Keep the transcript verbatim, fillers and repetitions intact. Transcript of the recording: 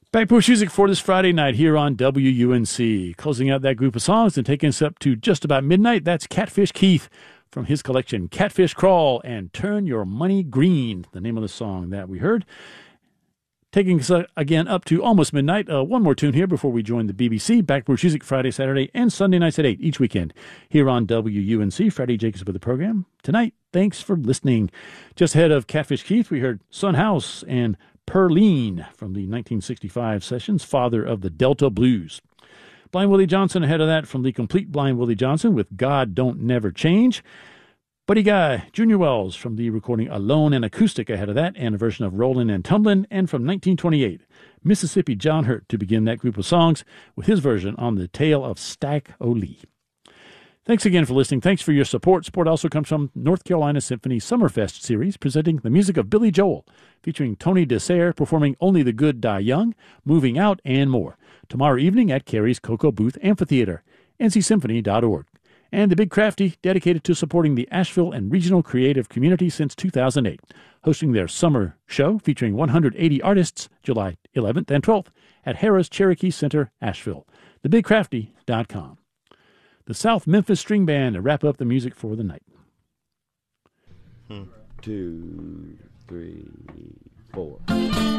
Back Porch Music for this Friday night here on W U N C. Closing out that group of songs and taking us up to just about midnight, that's Catfish Keith from his collection Catfish Crawl and Turn Your Money Green, the name of the song that we heard. Taking us uh, again up to almost midnight. Uh, one more tune here before we join the B B C. Back Porch Music Friday, Saturday, and Sunday nights at eight each weekend here on W U N C. Freddie Jacobs with the program. Tonight, thanks for listening. Just ahead of Catfish Keith, we heard Son House and Perline from the nineteen sixty-five sessions, Father of the Delta Blues. Blind Willie Johnson ahead of that from the complete Blind Willie Johnson with God Don't Never Change. Buddy Guy, Junior Wells from the recording Alone and Acoustic ahead of that, and a version of Rollin' and Tumblin', and from nineteen twenty-eight, Mississippi John Hurt to begin that group of songs with his version on the Tale of Stack O'Lee. Thanks again for listening. Thanks for your support. Support also comes from North Carolina Symphony Summerfest series, presenting the music of Billy Joel, featuring Tony Dessert performing Only the Good Die Young, Moving Out, and more. Tomorrow evening at Carey's Cocoa Booth Amphitheater, N C symphony dot org. And the Big Crafty, dedicated to supporting the Asheville and regional creative community since two thousand eight, hosting their summer show featuring one hundred eighty artists July eleventh and twelfth at Harrah's Cherokee Center, Asheville. the big crafty dot com. The South Memphis String Band to wrap up the music for the night. Hmm. Two, three, four.